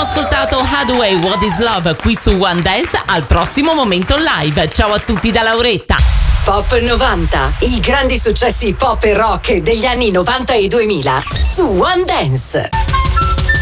ascoltato Hathaway, What is Love qui su One Dance. Al prossimo momento live. Ciao a tutti da Lauretta. Pop 90, i grandi successi pop e rock degli anni 90 e 2000 su One Dance.